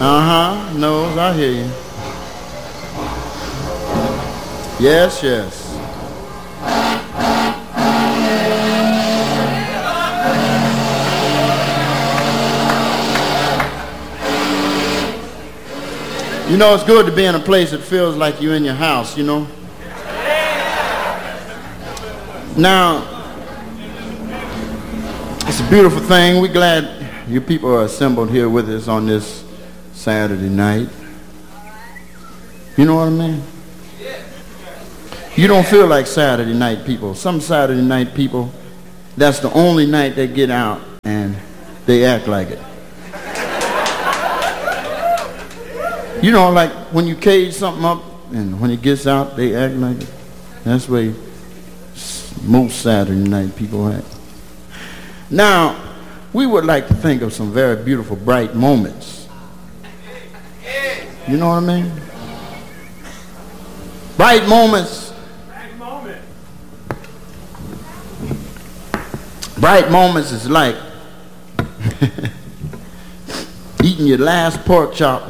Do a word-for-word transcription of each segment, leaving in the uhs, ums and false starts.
Uh-huh. Knows, I hear you. Yes, yes. You know, it's good to be in a place that feels like you're in your house, you know. Now, it's a beautiful thing. We're glad you people are assembled here with us on this Saturday night. You know what I mean? You don't feel like Saturday night people. Some Saturday night people, that's the only night they get out and they act like it. You know, like when you cage something up and when it gets out, they act like it. That's the way most Saturday night people act. Now, we would like to think of some very beautiful, bright moments. You know what I mean? Bright moments. Bright moment. Bright moments is like eating your last pork chop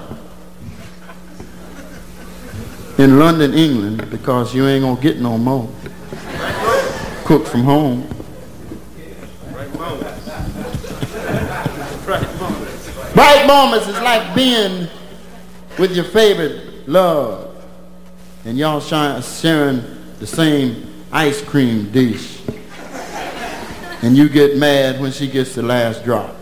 in London, England, because you ain't gonna get no more. Cooked from home. Bright moments. Bright moments. Bright moments is like being with your favorite love and y'all sharing the same ice cream dish, and you get mad when she gets the last drop.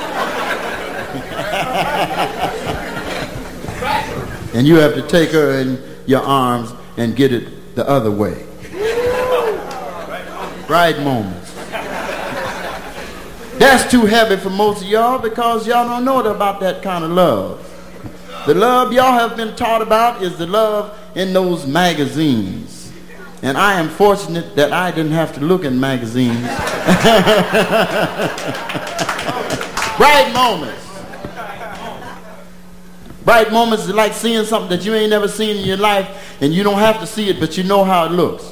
And you have to take her in your arms and get it the other way. Bright moments. That's too heavy for most of y'all because y'all don't know about that kind of love. The love y'all have been taught about is the love in those magazines. And I am fortunate that I didn't have to look in magazines. Bright moments. Bright moments is like seeing something that you ain't never seen in your life, and you don't have to see it, but you know how it looks.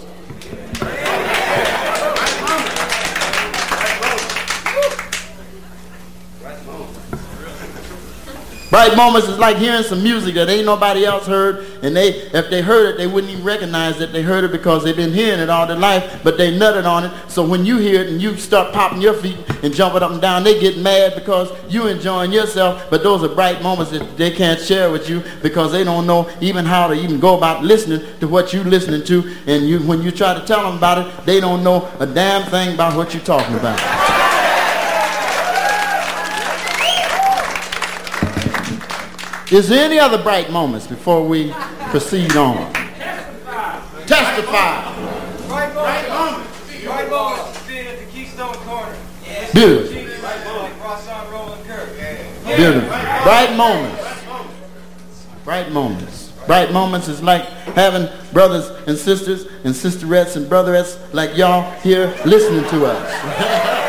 Bright moments is like hearing some music that ain't nobody else heard, and they, if they heard it, they wouldn't even recognize that they heard it because they've been hearing it all their life, but they nutted on it. So when you hear it and you start popping your feet and jumping up and down, they get mad because you enjoying yourself, but those are bright moments that they can't share with you because they don't know even how to even go about listening to what you're listening to, and you, when you try to tell them about it, they don't know a damn thing about what you're talking about. Is there any other bright moments before we proceed on? Testify. Testify. Bright moments. Bright moments. Being at the Keystone Corner. Beautiful. Bright moments. Cross on Roland Kirk. Beautiful. Bright moments. Bright moments. Bright moments is like having brothers and sisters and sisterettes and brotherettes like y'all here listening to us.